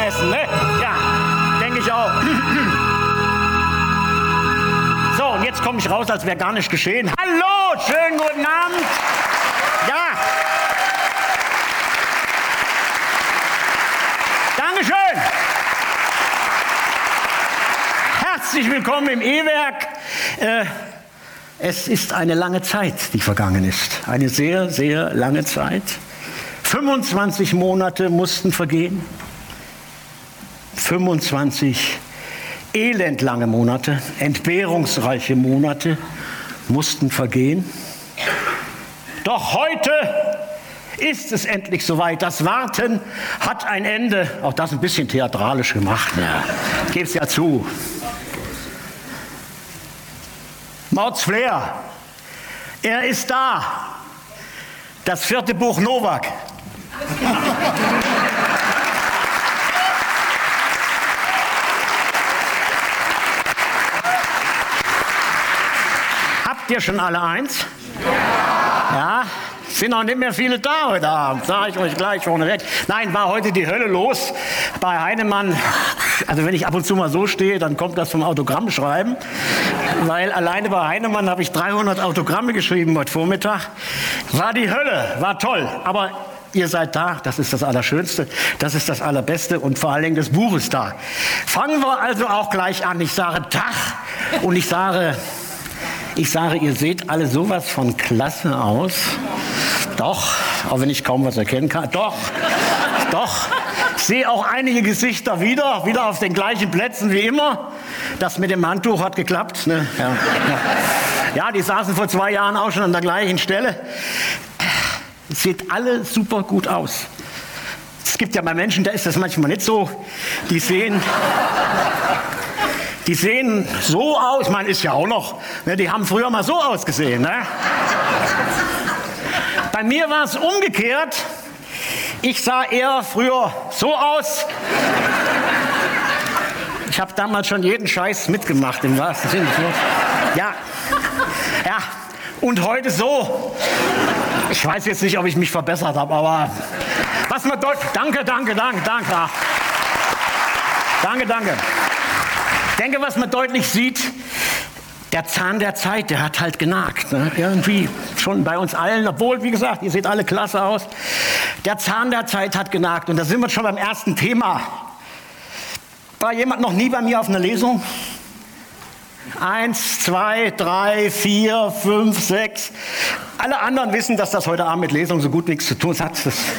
angemessen, ne? Ja, denke ich auch. So, und jetzt komme ich raus, als wäre gar nicht geschehen. Hallo, schönen guten Abend. Ja. Dankeschön. Herzlich willkommen im E-Werk. Es ist eine lange Zeit, die vergangen ist. Eine sehr, sehr lange Zeit. 25 Monate mussten vergehen. 25 elendlange Monate, entbehrungsreiche Monate mussten vergehen. Doch heute ist es endlich soweit. Das Warten hat ein Ende. Auch das ein bisschen theatralisch gemacht. Ja, ich gebe es ja zu. Maurits Flair, er ist da. Das 4. Buch Novak. Habt ihr schon alle eins? Ja. Sind noch nicht mehr viele da heute Abend, sage ich euch gleich vorneweg. Nein, war heute die Hölle los bei Heinemann. Also wenn ich ab und zu mal so stehe, dann kommt das vom Autogrammschreiben. Weil alleine bei Heinemann habe ich 300 Autogramme geschrieben heute Vormittag. War die Hölle, war toll. Aber ihr seid da, das ist das Allerschönste, das ist das Allerbeste und vor allen Dingen das Buch ist da. Fangen wir also auch gleich an. Ich sage Tag und ich sage, ihr seht alle sowas von klasse aus. Doch, auch wenn ich kaum was erkennen kann. Doch. Ich sehe auch einige Gesichter wieder auf den gleichen Plätzen wie immer. Das mit dem Handtuch hat geklappt. Ne? Ja, die saßen vor 2 Jahren auch schon an der gleichen Stelle. Sieht alle super gut aus. Es gibt ja bei Menschen, da ist das manchmal nicht so. Die sehen so aus, ich meine, ist ja auch noch, ne, die haben früher mal so ausgesehen. Ne? Bei mir war es umgekehrt. Ich sah eher früher so aus. Ich habe damals schon jeden Scheiß mitgemacht, im wahrsten Sinne. Ja, und heute so. Ich weiß jetzt nicht, ob ich mich verbessert habe, aber was man dort... Danke. Danke. Ich denke, was man deutlich sieht, der Zahn der Zeit, der hat halt genagt. Ne? Irgendwie schon bei uns allen, obwohl, wie gesagt, ihr seht alle klasse aus. Der Zahn der Zeit hat genagt. Und da sind wir schon beim ersten Thema. War jemand noch nie bei mir auf einer Lesung? 1, 2, 3, 4, 5, 6. Alle anderen wissen, dass das heute Abend mit Lesung so gut nichts zu tun hat. Das ist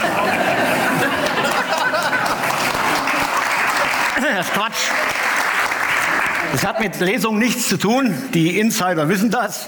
Quatsch. Das hat mit Lesung nichts zu tun. Die Insider wissen das.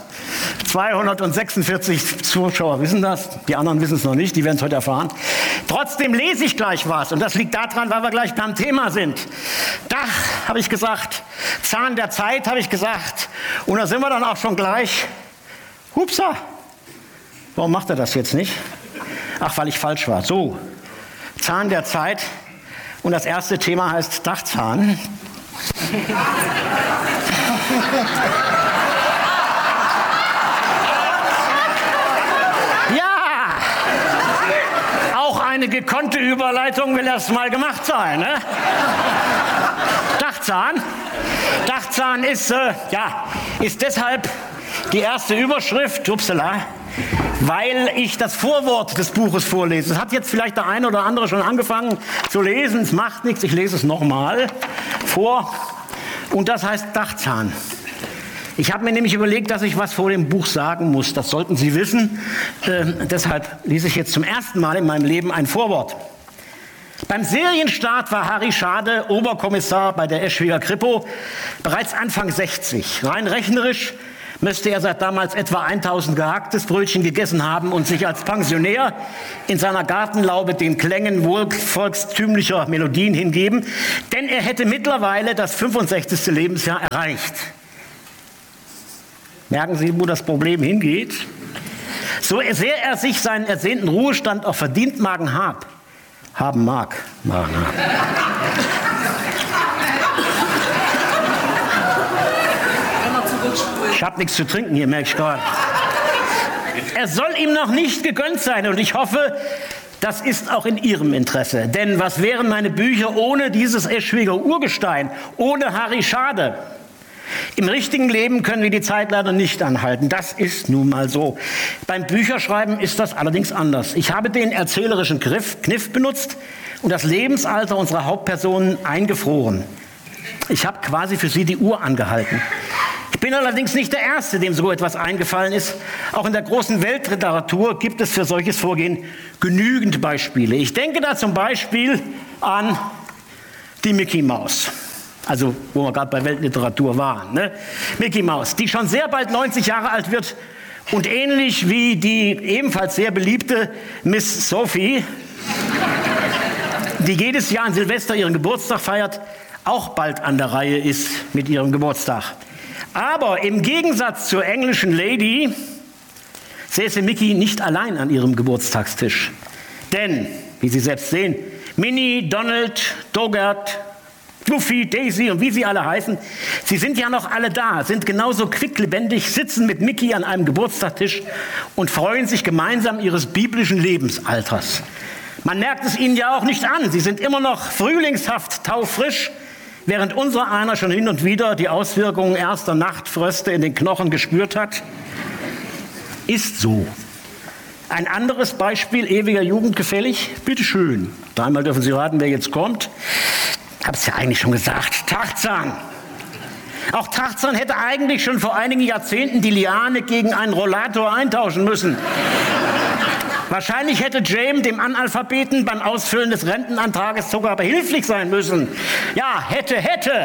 246 Zuschauer wissen das. Die anderen wissen es noch nicht. Die werden es heute erfahren. Trotzdem lese ich gleich was. Und das liegt daran, weil wir gleich beim Thema sind. Dach, habe ich gesagt. Zahn der Zeit, habe ich gesagt. Und da sind wir dann auch schon gleich. Hupsa. Warum macht er das jetzt nicht? Ach, weil ich falsch war. So. Zahn der Zeit. Und das erste Thema heißt Dachzahn. Ja, auch eine gekonnte Überleitung will erst mal gemacht sein. Ne? Dachzahn ist deshalb die erste Überschrift, weil ich das Vorwort des Buches vorlese. Das hat jetzt vielleicht der eine oder andere schon angefangen zu lesen. Es macht nichts, ich lese es nochmal vor. Und das heißt Dachzahn. Ich habe mir nämlich überlegt, dass ich was vor dem Buch sagen muss. Das sollten Sie wissen. Deshalb lese ich jetzt zum ersten Mal in meinem Leben ein Vorwort. Beim Serienstart war Harry Schade Oberkommissar bei der Eschwiger Kripo bereits Anfang 60. Rein rechnerisch müsste er seit damals etwa 1000 gehacktes Brötchen gegessen haben und sich als Pensionär in seiner Gartenlaube den Klängen wohl volkstümlicher Melodien hingeben, denn er hätte mittlerweile das 65. Lebensjahr erreicht. Merken Sie, wo das Problem hingeht? So sehr er sich seinen ersehnten Ruhestand auch verdient haben mag. Ich habe nichts zu trinken hier, merke ich gerade. Er soll ihm noch nicht gegönnt sein und ich hoffe, Das ist auch in Ihrem Interesse. Denn was wären meine Bücher ohne dieses Eschwiger Urgestein, ohne Harry Schade? Im richtigen Leben können wir die Zeit leider nicht anhalten. Das ist nun mal so. Beim Bücherschreiben ist das allerdings anders. Ich habe den erzählerischen Kniff benutzt und das Lebensalter unserer Hauptpersonen eingefroren. Ich habe quasi für sie die Uhr angehalten. Ich bin allerdings nicht der Erste, dem so etwas eingefallen ist. Auch in der großen Weltliteratur gibt es für solches Vorgehen genügend Beispiele. Ich denke da zum Beispiel an die Mickey Maus. Also, wo wir gerade bei Weltliteratur waren. Ne? Mickey Maus, die schon sehr bald 90 Jahre alt wird und ähnlich wie die ebenfalls sehr beliebte Miss Sophie, die jedes Jahr an Silvester ihren Geburtstag feiert, auch bald an der Reihe ist mit ihrem Geburtstag. Aber im Gegensatz zur englischen Lady säße Mickey nicht allein an ihrem Geburtstagstisch. Denn, wie Sie selbst sehen, Minnie, Donald, Dogert, Fluffy, Daisy und wie sie alle heißen, sie sind ja noch alle da, sind genauso quicklebendig, sitzen mit Mickey an einem Geburtstagstisch und freuen sich gemeinsam ihres biblischen Lebensalters. Man merkt es ihnen ja auch nicht an, sie sind immer noch frühlingshaft taufrisch, während unser einer schon hin und wieder die Auswirkungen erster Nachtfröste in den Knochen gespürt hat. Ist so. Ein anderes Beispiel, ewiger Jugend gefällig? Bitte schön. Dreimal dürfen Sie raten, wer jetzt kommt. Ich habe es ja eigentlich schon gesagt. Tarzan. Auch Tarzan hätte eigentlich schon vor einigen Jahrzehnten die Liane gegen einen Rollator eintauschen müssen. Wahrscheinlich hätte James dem Analphabeten beim Ausfüllen des Rentenantrages sogar behilflich sein müssen. Ja, hätte.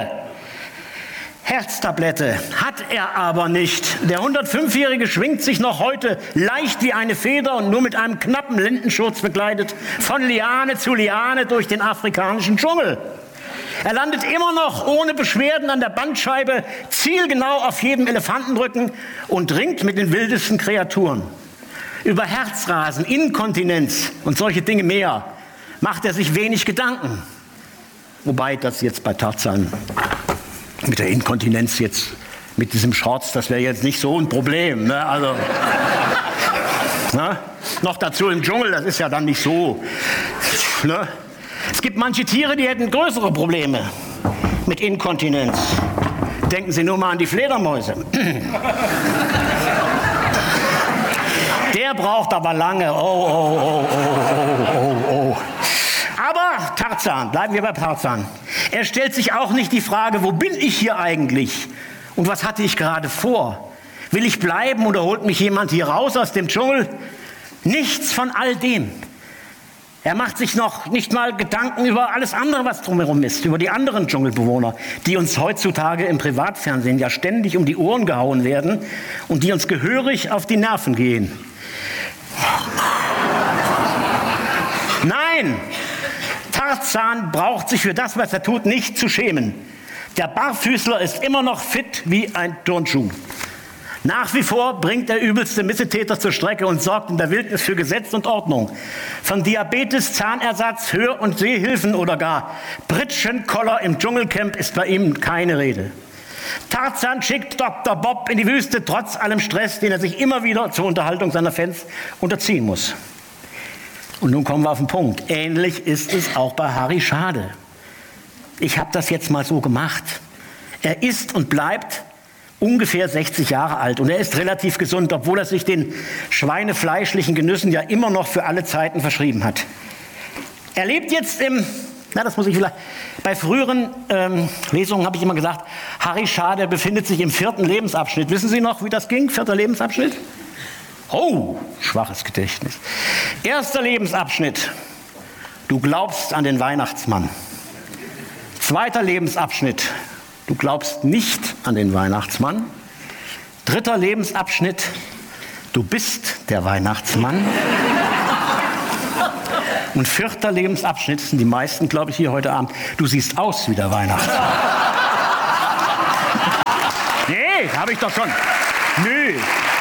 Herztablette hat er aber nicht. Der 105-Jährige schwingt sich noch heute leicht wie eine Feder und nur mit einem knappen Lendenschurz bekleidet von Liane zu Liane durch den afrikanischen Dschungel. Er landet immer noch ohne Beschwerden an der Bandscheibe, zielgenau auf jedem Elefantenrücken und ringt mit den wildesten Kreaturen. Über Herzrasen, Inkontinenz und solche Dinge mehr macht er sich wenig Gedanken. Wobei das jetzt bei Tarzan mit der Inkontinenz jetzt, mit diesem Shorts, das wäre jetzt nicht so ein Problem. Ne? Also, ne? Noch dazu im Dschungel, das ist ja dann nicht so. Ne? Es gibt manche Tiere, die hätten größere Probleme mit Inkontinenz. Denken Sie nur mal an die Fledermäuse. Der braucht aber lange. Oh. Aber Tarzan, bleiben wir bei Tarzan. Er stellt sich auch nicht die Frage, wo bin ich hier eigentlich? Und was hatte ich gerade vor? Will ich bleiben oder holt mich jemand hier raus aus dem Dschungel? Nichts von all dem. Er macht sich noch nicht mal Gedanken über alles andere, was drumherum ist, über die anderen Dschungelbewohner, die uns heutzutage im Privatfernsehen ja ständig um die Ohren gehauen werden und die uns gehörig auf die Nerven gehen. Nein, Tarzan braucht sich für das, was er tut, nicht zu schämen. Der Barfüßler ist immer noch fit wie ein Turnschuh. Nach wie vor bringt der übelste Missetäter zur Strecke und sorgt in der Wildnis für Gesetz und Ordnung. Von Diabetes, Zahnersatz, Hör- und Sehhilfen oder gar Pritschenkoller im Dschungelcamp ist bei ihm keine Rede. Tarzan schickt Dr. Bob in die Wüste, trotz allem Stress, den er sich immer wieder zur Unterhaltung seiner Fans unterziehen muss. Und nun kommen wir auf den Punkt. Ähnlich ist es auch bei Harry Schade. Ich habe das jetzt mal so gemacht. Er ist und bleibt ungefähr 60 Jahre alt und er ist relativ gesund, obwohl er sich den schweinefleischlichen Genüssen ja immer noch für alle Zeiten verschrieben hat. Er lebt jetzt bei früheren Lesungen habe ich immer gesagt, Harry Schade befindet sich im 4. Lebensabschnitt. Wissen Sie noch, wie das ging? 4. Lebensabschnitt? Oh, schwaches Gedächtnis. 1. Lebensabschnitt. Du glaubst an den Weihnachtsmann. 2. Lebensabschnitt. Du glaubst nicht an den Weihnachtsmann. 3. Lebensabschnitt. Du bist der Weihnachtsmann. Und 4. Lebensabschnitt sind die meisten, glaube ich, hier heute Abend. Du siehst aus wie der Weihnachtsmann. Nee, habe ich doch schon. Nö.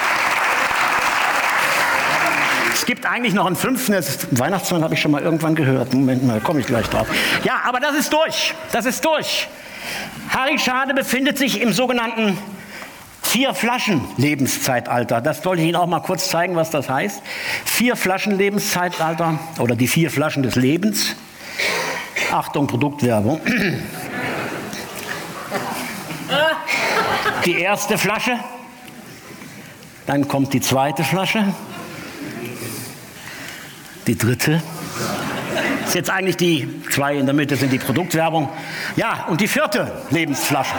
Es gibt eigentlich noch einen 5. Weihnachtsmann, habe ich schon mal irgendwann gehört. Moment mal, komme ich gleich drauf. Ja, aber das ist durch. Das ist durch. Harry Schade befindet sich im sogenannten 4 Flaschen Lebenszeitalter. Das wollte ich Ihnen auch mal kurz zeigen, was das heißt. 4 Flaschen Lebenszeitalter oder die 4 Flaschen des Lebens. Achtung, Produktwerbung. Die erste Flasche, dann kommt die zweite Flasche, die dritte. Das ist jetzt eigentlich die 2 in der Mitte sind die Produktwerbung. Ja, und die 4. Lebensflasche.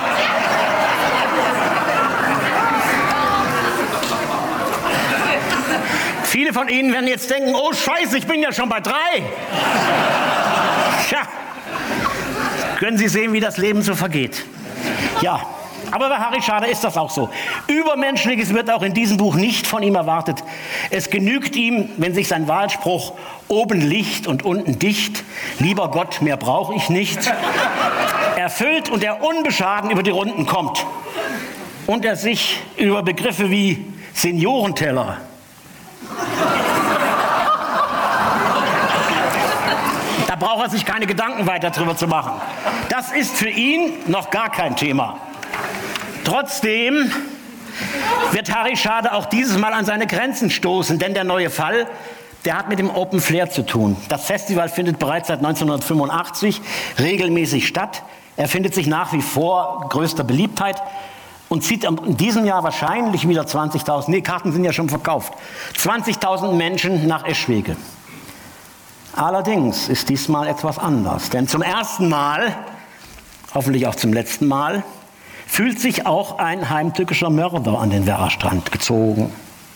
Viele von Ihnen werden jetzt denken, oh Scheiße, ich bin ja schon bei 3. Tja, können Sie sehen, wie das Leben so vergeht. Ja, aber bei Harry Schade ist das auch so. Übermenschliches wird auch in diesem Buch nicht von ihm erwartet. Es genügt ihm, wenn sich sein Wahlspruch oben Licht und unten dicht, lieber Gott, mehr brauche ich nicht, erfüllt und er unbeschaden über die Runden kommt. Und er sich über Begriffe wie Seniorenteller, da braucht er sich keine Gedanken weiter drüber zu machen. Das ist für ihn noch gar kein Thema. Trotzdem wird Harry Schade auch dieses Mal an seine Grenzen stoßen, denn der neue Fall, der hat mit dem Open Flair zu tun. Das Festival findet bereits seit 1985 regelmäßig statt. Er findet sich nach wie vor größter Beliebtheit und zieht in diesem Jahr wahrscheinlich wieder 20.000, nee, Karten sind ja schon verkauft, 20.000 Menschen nach Eschwege. Allerdings ist diesmal etwas anders, denn zum ersten Mal, hoffentlich auch zum letzten Mal, fühlt sich auch ein heimtückischer Mörder an den Werrastrand gezogen.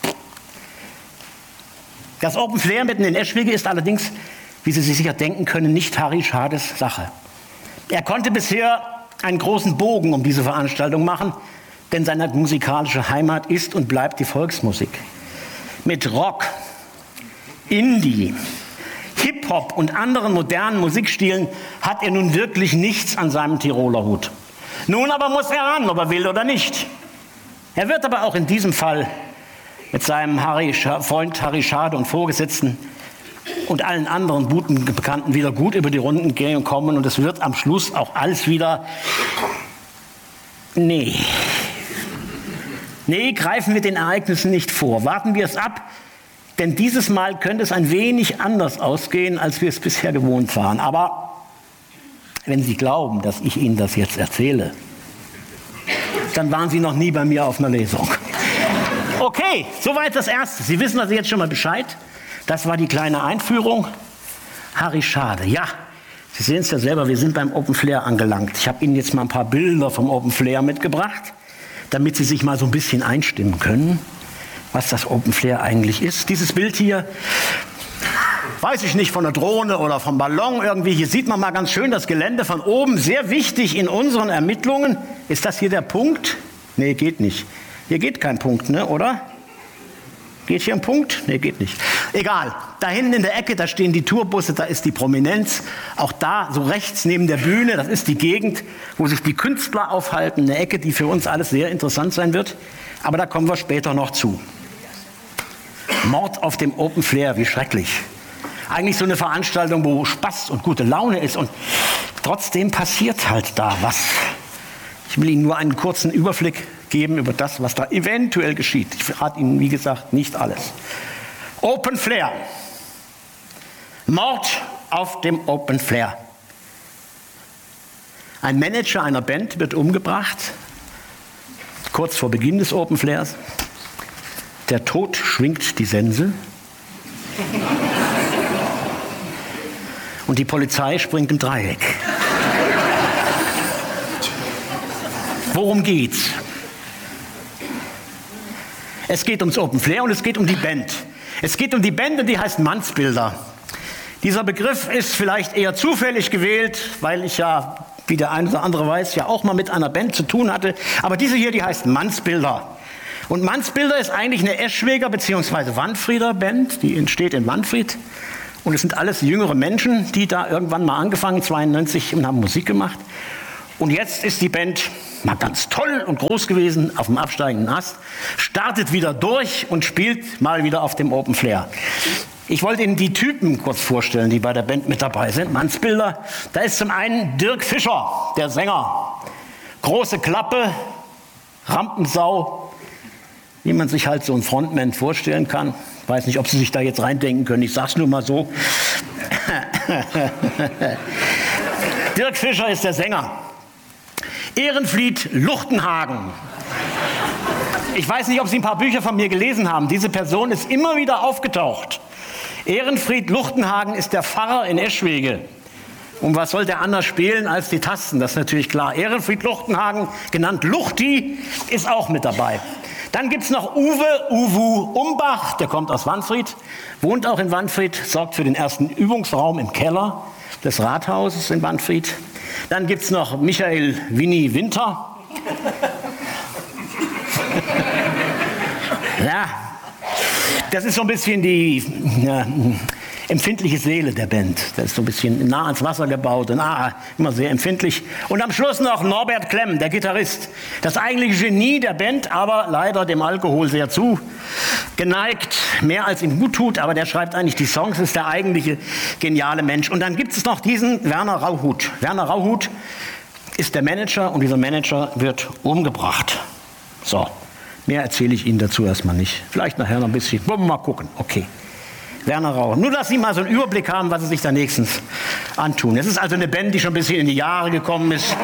Das Open Flair mitten in Eschwege ist allerdings, wie Sie sich sicher denken können, nicht Harry Schades Sache. Er konnte bisher einen großen Bogen um diese Veranstaltung machen, denn seine musikalische Heimat ist und bleibt die Volksmusik. Mit Rock, Indie, Hip-Hop und anderen modernen Musikstilen hat er nun wirklich nichts an seinem Tiroler Hut. Nun aber muss er ran, ob er will oder nicht. Er wird aber auch in diesem Fall mit seinem Freund Harry Schade und Vorgesetzten und allen anderen guten Bekannten wieder gut über die Runden gehen und kommen. Und es wird am Schluss auch alles wieder... Nee, greifen wir den Ereignissen nicht vor. Warten wir es ab, denn dieses Mal könnte es ein wenig anders ausgehen, als wir es bisher gewohnt waren. Aber wenn Sie glauben, dass ich Ihnen das jetzt erzähle, dann waren Sie noch nie bei mir auf einer Lesung. Okay, soweit das Erste. Sie wissen also jetzt schon mal Bescheid. Das war die kleine Einführung. Harry Schade, ja, Sie sehen es ja selber, wir sind beim Open Flair angelangt. Ich habe Ihnen jetzt mal ein paar Bilder vom Open Flair mitgebracht, damit Sie sich mal so ein bisschen einstimmen können, was das Open Flair eigentlich ist. Dieses Bild hier, weiß ich nicht, von der Drohne oder vom Ballon irgendwie. Hier sieht man mal ganz schön das Gelände von oben. Sehr wichtig in unseren Ermittlungen. Ist das hier der Punkt? Nee, geht nicht. Hier geht kein Punkt, ne, oder? Geht hier ein Punkt? Nee, geht nicht. Egal. Da hinten in der Ecke, da stehen die Tourbusse, da ist die Prominenz. Auch da, so rechts neben der Bühne, das ist die Gegend, wo sich die Künstler aufhalten. Eine Ecke, die für uns alles sehr interessant sein wird. Aber da kommen wir später noch zu. Mord auf dem Open Flair, wie schrecklich. Eigentlich so eine Veranstaltung, wo Spaß und gute Laune ist und trotzdem passiert halt da was. Ich will Ihnen nur einen kurzen Überblick geben über das, was da eventuell geschieht. Ich verrate Ihnen, wie gesagt, nicht alles. Open Flair. Mord auf dem Open Flair. Ein Manager einer Band wird umgebracht, kurz vor Beginn des Open Flairs. Der Tod schwingt die Sense. Und die Polizei springt im Dreieck. Worum geht's? Es geht ums Open Flair und es geht um die Band. Es geht um die Band und die heißt Mannsbilder. Dieser Begriff ist vielleicht eher zufällig gewählt, weil ich ja, wie der eine oder andere weiß, ja auch mal mit einer Band zu tun hatte. Aber diese hier, die heißt Mannsbilder. Und Mannsbilder ist eigentlich eine Eschweger bzw. Wanfrieder Band, die entsteht in Wanfried. Und es sind alles jüngere Menschen, die da irgendwann mal angefangen, 92, und haben Musik gemacht. Und jetzt ist die Band mal ganz toll und groß gewesen, auf dem absteigenden Ast, startet wieder durch und spielt mal wieder auf dem Open Flair. Ich wollte Ihnen die Typen kurz vorstellen, die bei der Band mit dabei sind. Mannsbilder. Da ist zum einen Dirk Fischer, der Sänger. Große Klappe, Rampensau, wie man sich halt so einen Frontman vorstellen kann. Ich weiß nicht, ob Sie sich da jetzt reindenken können, ich sag's nur mal so. Dirk Fischer ist der Sänger. Ehrenfried Luchtenhagen. Ich weiß nicht, ob Sie ein paar Bücher von mir gelesen haben. Diese Person ist immer wieder aufgetaucht. Ehrenfried Luchtenhagen ist der Pfarrer in Eschwege. Und was soll der anders spielen als die Tasten? Das ist natürlich klar. Ehrenfried Luchtenhagen, genannt Luchti, ist auch mit dabei. Dann gibt es noch Uwe Umbach, der kommt aus Wanfried, wohnt auch in Wanfried, sorgt für den ersten Übungsraum im Keller des Rathauses in Wanfried. Dann gibt es noch Michael Winnie Winter. Ja, das ist so ein bisschen die empfindliche Seele der Band. Das ist so ein bisschen nah ans Wasser gebaut und immer sehr empfindlich. Und am Schluss noch Norbert Klemm, der Gitarrist. Das eigentliche Genie der Band, aber leider dem Alkohol sehr zugeneigt. Mehr als ihm gut tut, aber der schreibt eigentlich die Songs, ist der eigentliche geniale Mensch. Und dann gibt es noch diesen Werner Rauhut. Werner Rauhut ist der Manager und dieser Manager wird umgebracht. So, mehr erzähle ich Ihnen dazu erstmal nicht. Vielleicht nachher noch ein bisschen. Wollen wir mal gucken. Okay. Werner Rauch. Nur, dass Sie mal so einen Überblick haben, was Sie sich da nächstens antun. Es ist also eine Band, die schon ein bisschen in die Jahre gekommen ist.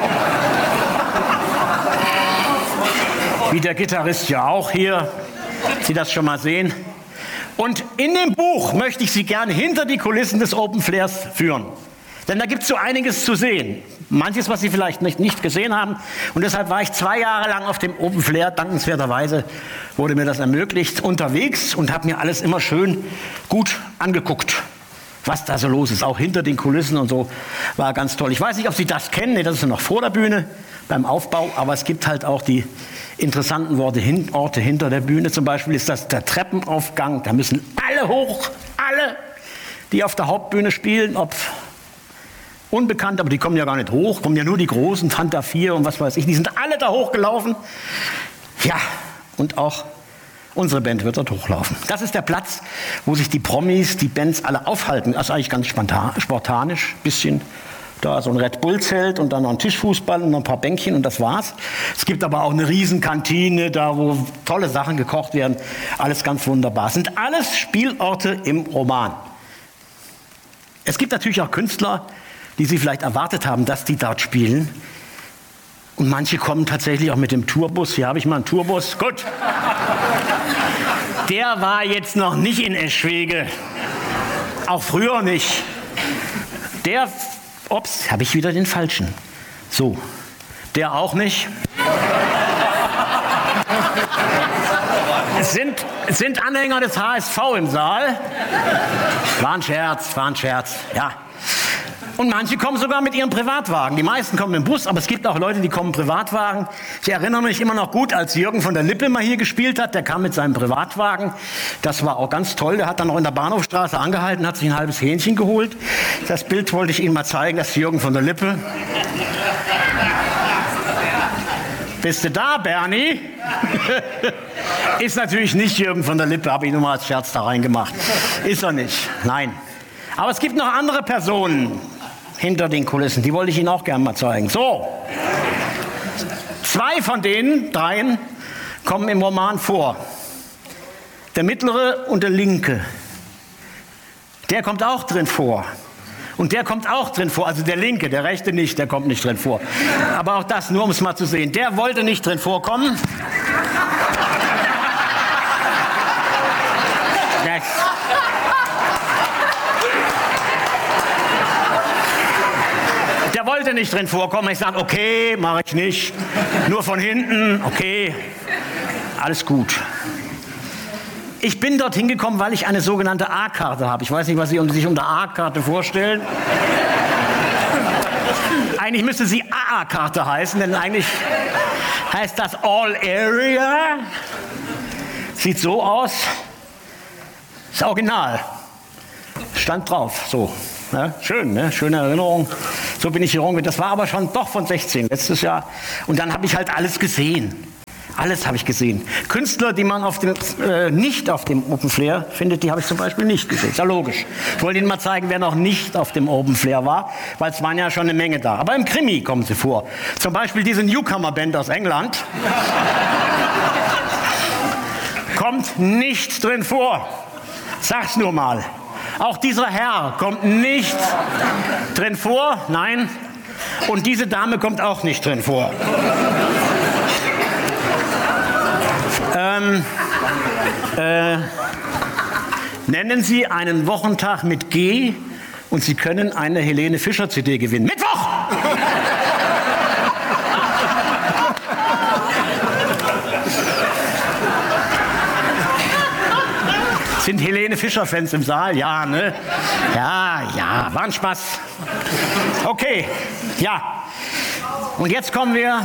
Wie der Gitarrist ja auch hier. Sie das schon mal sehen. Und in dem Buch möchte ich Sie gerne hinter die Kulissen des Open Flairs führen. Denn da gibt es so einiges zu sehen. Manches, was Sie vielleicht nicht gesehen haben. Und deshalb war ich 2 Jahre lang auf dem Open Flair. Dankenswerterweise wurde mir das ermöglicht, unterwegs und habe mir alles immer schön gut angeguckt, was da so los ist. Auch hinter den Kulissen und so. War ganz toll. Ich weiß nicht, ob Sie das kennen. Nee, das ist noch vor der Bühne beim Aufbau. Aber es gibt halt auch die interessanten Orte hinter der Bühne. Zum Beispiel ist das der Treppenaufgang. Da müssen alle hoch. Alle, die auf der Hauptbühne spielen. Ob unbekannt, aber die kommen ja gar nicht hoch, kommen ja nur die Großen, Fanta 4 und was weiß ich, die sind alle da hochgelaufen. Ja, und auch unsere Band wird dort hochlaufen. Das ist der Platz, wo sich die Promis, die Bands alle aufhalten. Das ist eigentlich ganz spartanisch, bisschen da so ein Red Bull-Zelt und dann noch ein Tischfußball und noch ein paar Bänkchen und das war's. Es gibt aber auch eine Riesenkantine, da wo tolle Sachen gekocht werden, alles ganz wunderbar. Es sind alles Spielorte im Roman. Es gibt natürlich auch Künstler, die Sie vielleicht erwartet haben, dass die dort spielen. Und manche kommen tatsächlich auch mit dem Tourbus. Hier habe ich mal einen Tourbus. Gut. Der war jetzt noch nicht in Eschwege. Auch früher nicht. Ups, habe ich wieder den falschen. So, der auch nicht. Es sind Anhänger des HSV im Saal. War ein Scherz, ja. Und manche kommen sogar mit ihrem Privatwagen. Die meisten kommen im Bus, aber es gibt auch Leute, die kommen im Privatwagen. Ich erinnere mich immer noch gut, als Jürgen von der Lippe mal hier gespielt hat. Der kam mit seinem Privatwagen. Das war auch ganz toll. Der hat dann noch in der Bahnhofstraße angehalten, hat sich ein halbes Hähnchen geholt. Das Bild wollte ich Ihnen mal zeigen. Das ist Jürgen von der Lippe. Bist du da, Bernie? Ist natürlich nicht Jürgen von der Lippe, habe ich nur mal als Scherz da reingemacht. Ist er nicht, nein. Aber es gibt noch andere Personen hinter den Kulissen, die wollte ich Ihnen auch gerne mal zeigen. So, 2 von den 3 kommen im Roman vor. Der mittlere und der linke. Der kommt auch drin vor. Und der kommt auch drin vor, also der linke, der rechte nicht, der kommt nicht drin vor. Aber auch das nur, um es mal zu sehen. Der wollte nicht drin vorkommen. Der wollte nicht drin vorkommen. Ich sage, okay, mache ich nicht. Nur von hinten, okay, alles gut. Ich bin dorthin gekommen, weil ich eine sogenannte A-Karte habe. Ich weiß nicht, was Sie sich unter A-Karte vorstellen. Eigentlich müsste sie AA-Karte heißen, denn eigentlich heißt das All Area. Sieht so aus. Das Original. Stand drauf, so. Ja, schön, ne? Schöne Erinnerung. So bin ich hier rumgegangen. Das war aber schon doch von 16, letztes Jahr. Und dann habe ich halt alles gesehen. Alles habe ich gesehen. Künstler, die man nicht auf dem Open Flair findet, die habe ich zum Beispiel nicht gesehen. Ist ja logisch. Ich wollte Ihnen mal zeigen, wer noch nicht auf dem Open Flair war, weil es waren ja schon eine Menge da. Aber im Krimi kommen sie vor. Zum Beispiel diese Newcomer-Band aus England. kommt nicht drin vor. Sag's nur mal. Auch dieser Herr kommt nicht drin vor. Nein. Und diese Dame kommt auch nicht drin vor. Nennen Sie einen Wochentag mit G und Sie können eine Helene Fischer CD gewinnen. Mittwoch! Sind Helene Fischer-Fans im Saal? Ja, ne? Ja, war ein Spaß. Okay, ja. Und jetzt kommen wir.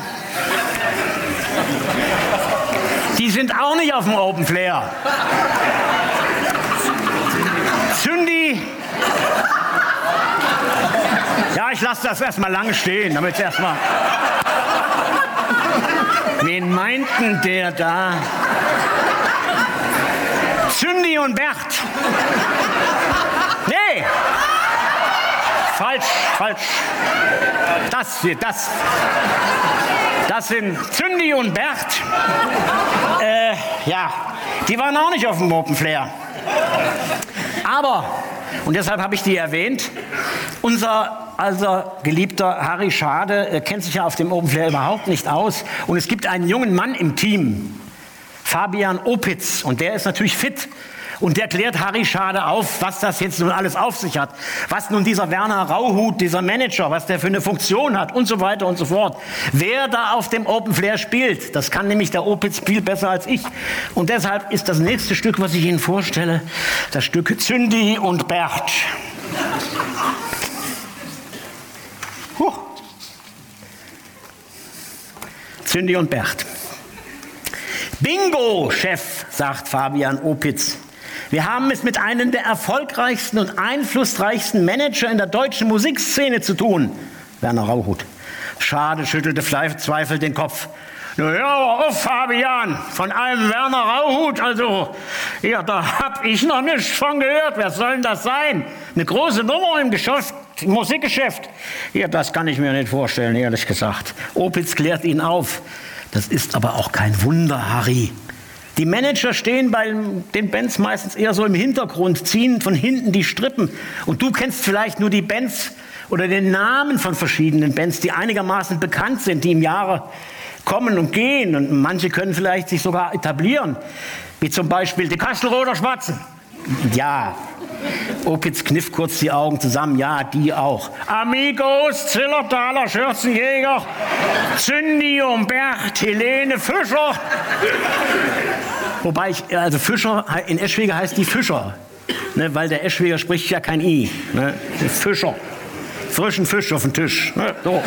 Die sind auch nicht auf dem Open Flair. Zündi. Ja, ich lasse das erstmal lange stehen, damit erstmal. Wen meinten der da? Zündi und Bert. Nee. Falsch. Das sind Zündi und Bert. Ja, die waren auch nicht auf dem Open Flair. Aber, und deshalb habe ich die erwähnt, unser geliebter Harry Schade kennt sich ja auf dem Open Flair überhaupt nicht aus. Und es gibt einen jungen Mann im Team, Fabian Opitz, und der ist natürlich fit. Und der klärt Harry Schade auf, was das jetzt nun alles auf sich hat. Was nun dieser Werner Rauhut, dieser Manager, was der für eine Funktion hat und so weiter und so fort. Wer da auf dem Open Flair spielt, das kann nämlich der Opitz viel besser als ich. Und deshalb ist das nächste Stück, was ich Ihnen vorstelle, das Stück Zündi und Bert. Zündi und Bert. Bingo, Chef, sagt Fabian Opitz. Wir haben es mit einem der erfolgreichsten und einflussreichsten Manager in der deutschen Musikszene zu tun. Werner Rauhut. Schade, schüttelte Zweifel den Kopf. Ja, Fabian, von einem Werner Rauhut, also, ja, da hab ich noch nichts von gehört. Wer soll denn das sein? Eine große Nummer im Musikgeschäft? Ja, das kann ich mir nicht vorstellen, ehrlich gesagt. Opitz klärt ihn auf. Das ist aber auch kein Wunder, Harry. Die Manager stehen bei den Bands meistens eher so im Hintergrund, ziehen von hinten die Strippen. Und du kennst vielleicht nur die Bands oder den Namen von verschiedenen Bands, die einigermaßen bekannt sind, die im Jahre kommen und gehen. Und manche können vielleicht sich sogar etablieren, wie zum Beispiel die Kastelroder Schwarzen. Ja, Opitz kniff kurz die Augen zusammen. Ja, die auch. Amigos, Zillertaler, Schürzenjäger, Zündi und Bert, Helene Fischer. Wobei also Fischer, in Eschwege heißt die Fischer. Ne, weil der Eschweger spricht ja kein I. Ne, Fischer. Frischen Fisch auf den Tisch. Ne, so.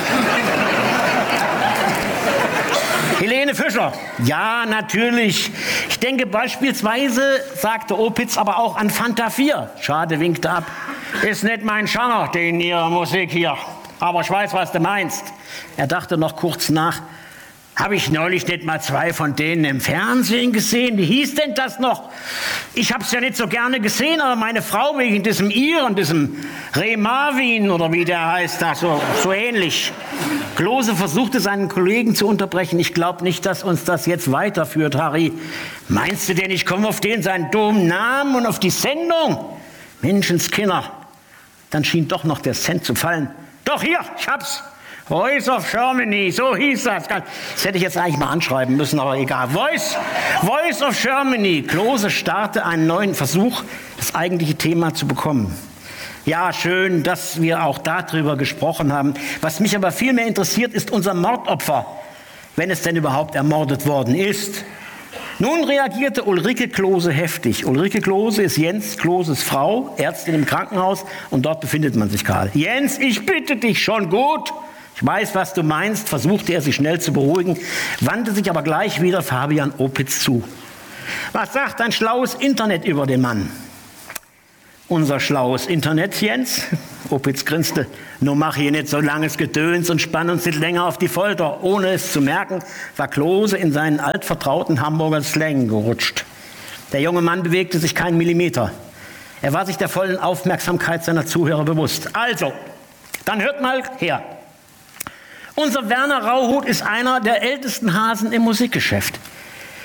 Helene Fischer. Ja, natürlich. Ich denke beispielsweise, sagte Opitz, aber auch an Fanta 4. Schade, winkte ab. Ist nicht mein Genre, den Ihre Musik hier. Aber ich weiß, was du meinst. Er dachte noch kurz nach. Habe ich neulich nicht mal 2 von denen im Fernsehen gesehen? Wie hieß denn das noch? Ich habe es ja nicht so gerne gesehen, aber meine Frau wegen diesem Iren, diesem Ray Marvin oder wie der heißt, da, so ähnlich. Klose versuchte seinen Kollegen zu unterbrechen. Ich glaube nicht, dass uns das jetzt weiterführt, Harry. Meinst du denn, ich komme auf den seinen dummen Namen und auf die Sendung? Menschenskinder. Dann schien doch noch der Cent zu fallen. Doch hier, ich hab's. Voice of Germany, so hieß das. Das hätte ich jetzt eigentlich mal anschreiben müssen, aber egal. Voice of Germany. Klose startete einen neuen Versuch, das eigentliche Thema zu bekommen. Ja, schön, dass wir auch darüber gesprochen haben. Was mich aber viel mehr interessiert, ist unser Mordopfer, wenn es denn überhaupt ermordet worden ist. Nun reagierte Ulrike Klose heftig. Ulrike Klose ist Jens Kloses Frau, Ärztin im Krankenhaus, und dort befindet man sich gerade. Jens, ich bitte dich, schon gut. Ich weiß, was du meinst, versuchte er sich schnell zu beruhigen, wandte sich aber gleich wieder Fabian Opitz zu. Was sagt ein schlaues Internet über den Mann? Unser schlaues Internet, Jens? Opitz grinste. Nur mach hier nicht so langes Gedöns und spann uns nicht länger auf die Folter. Ohne es zu merken, war Klose in seinen altvertrauten Hamburger Slang gerutscht. Der junge Mann bewegte sich keinen Millimeter. Er war sich der vollen Aufmerksamkeit seiner Zuhörer bewusst. Also, dann hört mal her. Unser Werner Rauhut ist einer der ältesten Hasen im Musikgeschäft.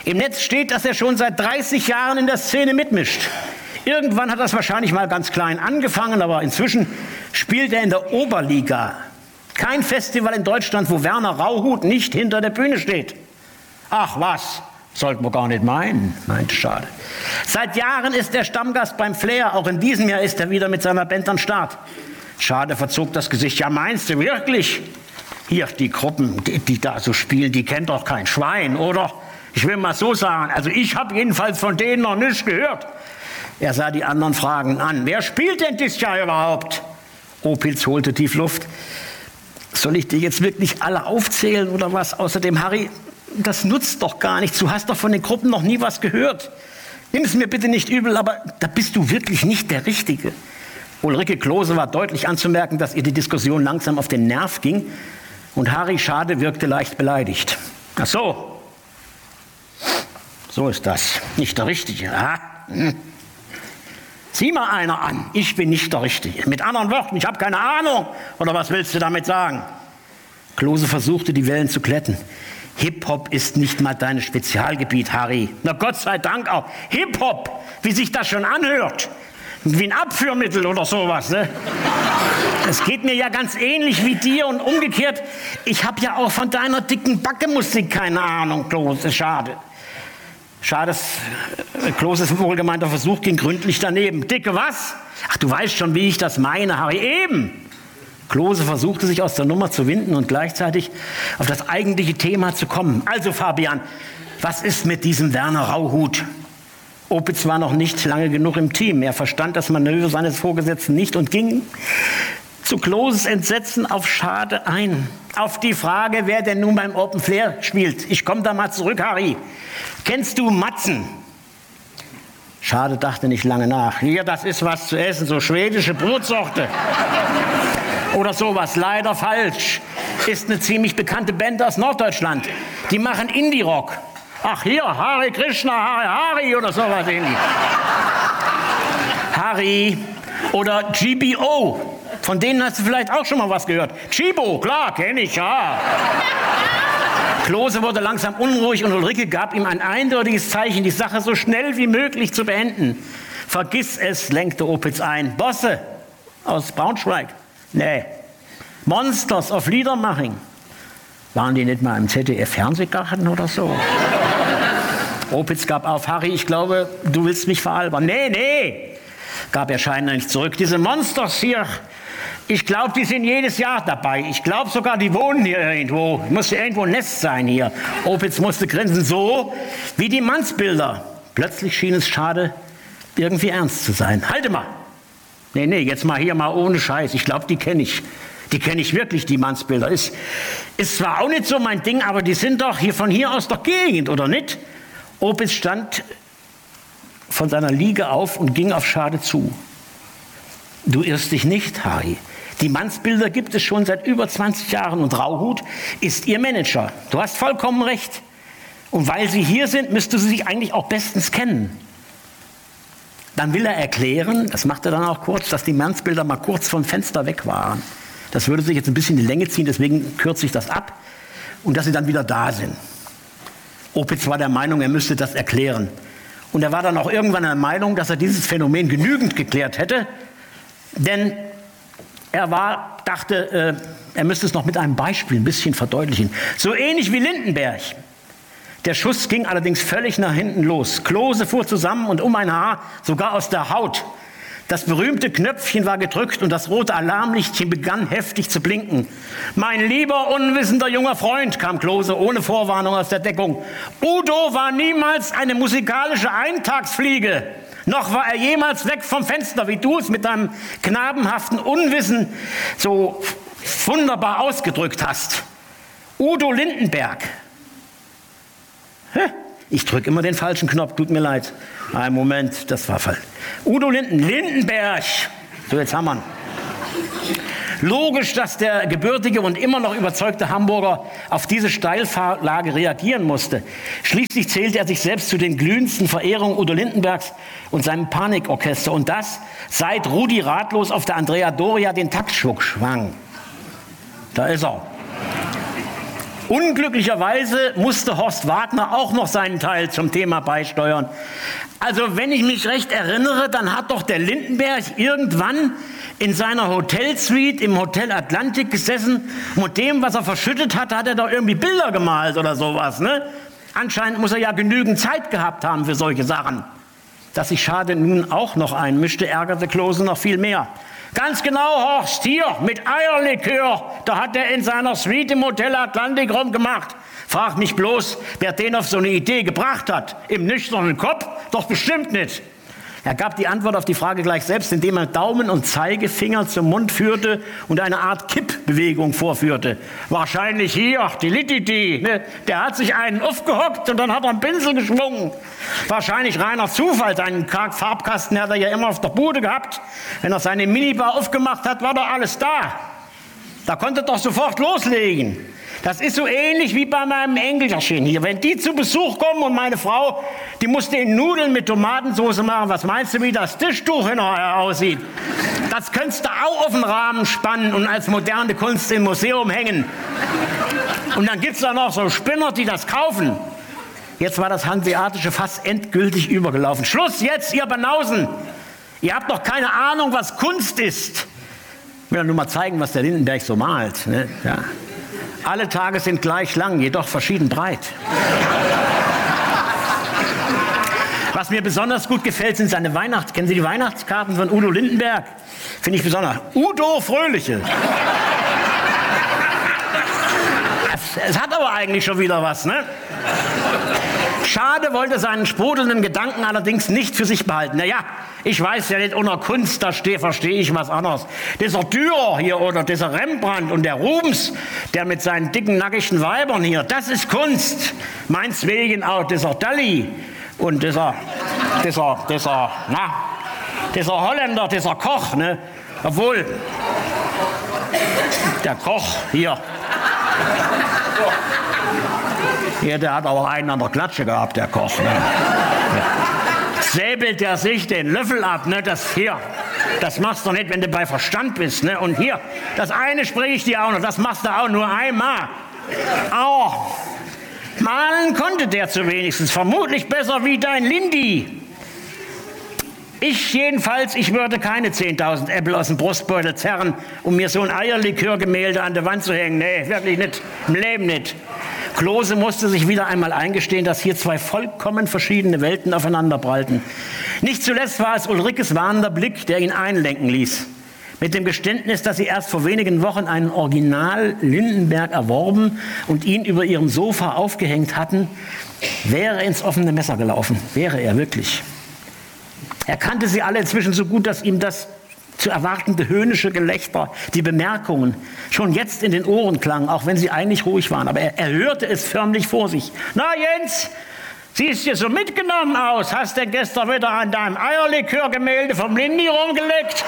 Im Netz steht, dass er schon seit 30 Jahren in der Szene mitmischt. Irgendwann hat das wahrscheinlich mal ganz klein angefangen, aber inzwischen spielt er in der Oberliga. Kein Festival in Deutschland, wo Werner Rauhut nicht hinter der Bühne steht. Ach was, sollten wir gar nicht meinen. Nein, schade. Seit Jahren ist er Stammgast beim Flair. Auch in diesem Jahr ist er wieder mit seiner Band am Start. Schade verzog das Gesicht. Ja, meinst du wirklich? Hier, die Gruppen, die da so spielen, die kennt doch kein Schwein, oder? Ich will mal so sagen, also ich habe jedenfalls von denen noch nichts gehört. Er sah die anderen Fragen an. Wer spielt denn dieses Jahr überhaupt? Opitz holte tief Luft. Soll ich dir jetzt wirklich alle aufzählen oder was? Außerdem, Harry, das nutzt doch gar nichts. Du hast doch von den Gruppen noch nie was gehört. Nimm es mir bitte nicht übel, aber da bist du wirklich nicht der Richtige. Ulrike Klose war deutlich anzumerken, dass ihr die Diskussion langsam auf den Nerv ging. Und Harry Schade wirkte leicht beleidigt. Ach so. So ist das. Nicht der Richtige. Ah. Sieh mal einer an. Ich bin nicht der Richtige. Mit anderen Worten, ich habe keine Ahnung. Oder was willst du damit sagen? Klose versuchte, die Wellen zu glätten. Hip-Hop ist nicht mal dein Spezialgebiet, Harry. Na Gott sei Dank auch. Hip-Hop, wie sich das schon anhört. Wie ein Abführmittel oder sowas. Ne? Es geht mir ja ganz ähnlich wie dir und umgekehrt. Ich habe ja auch von deiner dicken Backe-Musik keine Ahnung, Klose. Schade. Kloses wohlgemeinter Versuch ging gründlich daneben. Dicke was? Ach, du weißt schon, wie ich das meine, Harry. Eben. Klose versuchte sich aus der Nummer zu winden und gleichzeitig auf das eigentliche Thema zu kommen. Also Fabian, was ist mit diesem Werner Rauhut? Opitz war noch nicht lange genug im Team. Er verstand das Manöver seines Vorgesetzten nicht und ging zu Kloses Entsetzen auf Schade ein. Auf die Frage, wer denn nun beim Open Flair spielt. Ich komme da mal zurück, Harry. Kennst du Matzen? Schade dachte nicht lange nach. Hier, das ist was zu essen, so schwedische Brotsorte. Oder sowas, leider falsch. Ist eine ziemlich bekannte Band aus Norddeutschland. Die machen Indie-Rock. Ach hier, Hare Krishna, Hari oder sowas ähnlich. Harry oder GBO. Von denen hast du vielleicht auch schon mal was gehört. Chibo, klar, kenne ich, ja. Klose wurde langsam unruhig und Ulrike gab ihm ein eindeutiges Zeichen, die Sache so schnell wie möglich zu beenden. Vergiss es, lenkte Opitz ein. Bosse aus Braunschweig? Nee. Monsters of Liedermaching? Waren die nicht mal im ZDF-Fernsehgarten oder so? Opitz gab auf. Harry, ich glaube, du willst mich veralbern. Nee, gab er scheinbar zurück. Diese Monsters hier, ich glaube, die sind jedes Jahr dabei. Ich glaube sogar, die wohnen hier irgendwo. Muss ja irgendwo ein Nest sein hier. Opitz musste grinsen, so wie die Mannsbilder. Plötzlich schien es Schade, irgendwie ernst zu sein. Halte mal. Nee, jetzt mal hier mal ohne Scheiß. Ich glaube, die kenne ich. Die kenne ich wirklich, die Mannsbilder. Ist zwar auch nicht so mein Ding, aber die sind doch hier von hier aus der Gegend, oder nicht? Opitz stand von seiner Liege auf und ging auf Schade zu. Du irrst dich nicht, Harry. Die Mannsbilder gibt es schon seit über 20 Jahren und Rauhut ist ihr Manager. Du hast vollkommen recht. Und weil sie hier sind, müsste sie sich eigentlich auch bestens kennen. Dann will er erklären, das macht er dann auch kurz, dass die Mannsbilder mal kurz vom Fenster weg waren. Das würde sich jetzt ein bisschen in die Länge ziehen, deswegen kürze ich das ab. Und dass sie dann wieder da sind. Opitz war der Meinung, er müsste das erklären. Und er war dann auch irgendwann der Meinung, dass er dieses Phänomen genügend geklärt hätte. Denn er dachte, er müsste es noch mit einem Beispiel ein bisschen verdeutlichen. So ähnlich wie Lindenberg. Der Schuss ging allerdings völlig nach hinten los. Klose fuhr zusammen und um ein Haar, sogar aus der Haut. Das berühmte Knöpfchen war gedrückt und das rote Alarmlichtchen begann heftig zu blinken. Mein lieber, unwissender junger Freund, kam Klose ohne Vorwarnung aus der Deckung. Udo war niemals eine musikalische Eintagsfliege. Noch war er jemals weg vom Fenster, wie du es mit deinem knabenhaften Unwissen so wunderbar ausgedrückt hast. Udo Lindenberg. Ich drücke immer den falschen Knopf, tut mir leid. Einen Moment, das war falsch. Udo Lindenberg. So, jetzt haben wir ihn. Logisch, dass der gebürtige und immer noch überzeugte Hamburger auf diese Steilvorlage reagieren musste. Schließlich zählte er sich selbst zu den glühendsten Verehrungen Udo Lindenbergs und seinem Panikorchester. Und das, seit Rudi ratlos auf der Andrea Doria den Taktschwung schwang. Da ist er. Unglücklicherweise musste Horst Wagner auch noch seinen Teil zum Thema beisteuern. Also wenn ich mich recht erinnere, dann hat doch der Lindenberg irgendwann in seiner Hotelsuite im Hotel Atlantik gesessen und mit dem, was er verschüttet hat, hat er doch irgendwie Bilder gemalt oder sowas, ne? Anscheinend muss er ja genügend Zeit gehabt haben für solche Sachen. Dass sich Schade nun auch noch einmischte, ärgerte Klose noch viel mehr. Ganz genau, Horst, hier, mit Eierlikör, da hat er in seiner Suite im Hotel Atlantik rumgemacht. Frag mich bloß, wer den auf so eine Idee gebracht hat. Im nüchternen Kopf? Doch bestimmt nicht. Er gab die Antwort auf die Frage gleich selbst, indem er Daumen und Zeigefinger zum Mund führte und eine Art Kippbewegung vorführte. Wahrscheinlich hier, die Lititi, ne? Der hat sich einen aufgehockt und dann hat er einen Pinsel geschwungen. Wahrscheinlich reiner Zufall, seinen Farbkasten hat er ja immer auf der Bude gehabt. Wenn er seine Minibar aufgemacht hat, war doch alles da. Da konnte er doch sofort loslegen. Das ist so ähnlich wie bei meinem Enkelchen hier. Wenn die zu Besuch kommen und meine Frau, die muss den Nudeln mit Tomatensauce machen, was meinst du, wie das Tischtuch hinterher aussieht? Das könntest du auch auf den Rahmen spannen und als moderne Kunst im Museum hängen. Und dann gibt es da noch so Spinner, die das kaufen. Jetzt war das Hanseatische fast endgültig übergelaufen. Schluss jetzt, ihr Banausen! Ihr habt doch keine Ahnung, was Kunst ist. Ich will nur mal zeigen, was der Lindenberg so malt. Ne? Ja. Alle Tage sind gleich lang, jedoch verschieden breit. Was mir besonders gut gefällt, sind seine Kennen Sie die Weihnachtskarten von Udo Lindenberg? Finde ich besonders. Udo Fröhliche. Es hat aber eigentlich schon wieder was, ne? Schade wollte seinen sprudelnden Gedanken allerdings nicht für sich behalten. Naja, ich weiß ja nicht, unter Kunst, da verstehe ich was anderes. Dieser Dürer hier oder dieser Rembrandt und der Rubens, der mit seinen dicken, nackigen Weibern hier, das ist Kunst. Meineswegen auch dieser Dalli und dieser Holländer, dieser Koch, ne? Obwohl, der Koch hier, der hat aber einen an der Klatsche gehabt, der Koch. Ne? Ja. Säbelt der sich den Löffel ab, ne? Das machst du nicht, wenn du bei Verstand bist. Ne? Und hier, das eine spreche ich dir auch noch, das machst du auch nur einmal. Oh, malen konnte der zu wenigstens, vermutlich besser wie dein Lindi. Ich jedenfalls, ich würde keine 10.000 Äpfel aus dem Brustbeutel zerren, um mir so ein Eierlikörgemälde an der Wand zu hängen. Nee, wirklich nicht, im Leben nicht. Klose musste sich wieder einmal eingestehen, dass hier zwei vollkommen verschiedene Welten aufeinanderprallten. Nicht zuletzt war es Ulrikes warnender Blick, der ihn einlenken ließ. Mit dem Geständnis, dass sie erst vor wenigen Wochen einen Original Lindenberg erworben und ihn über ihrem Sofa aufgehängt hatten, wäre er ins offene Messer gelaufen. Wäre er wirklich. Er kannte sie alle inzwischen so gut, dass ihm das zu erwartende höhnische Gelächter, die Bemerkungen schon jetzt in den Ohren klangen, auch wenn sie eigentlich ruhig waren. Aber er hörte es förmlich vor sich. Na Jens, siehst du so mitgenommen aus? Hast du gestern wieder an deinem Eierlikörgemälde vom Lindy rumgeleckt?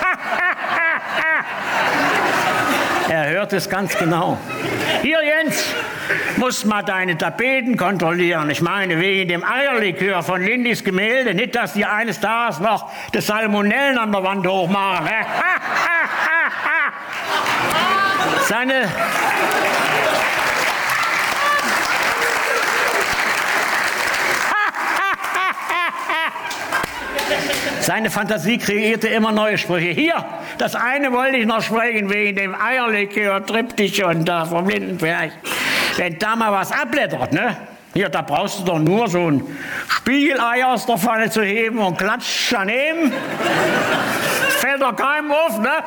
Er hörte es ganz genau. Hier Jens, musst mal deine Tapeten kontrollieren. Ich meine, wegen dem Eierlikör von Lindys Gemälde. Nicht, dass die eines Tages noch die Salmonellen an der Wand hochmachen. Seine Fantasie kreierte immer neue Sprüche. Hier, das eine wollte ich noch sprechen, wegen dem Eierlikör-Triptychon da vom Lindenberg. Wenn da mal was abblättert, ne? Hier, da brauchst du doch nur so ein Spiegeleier aus der Pfanne zu heben und klatsch daneben. Fällt doch keinem auf, ne?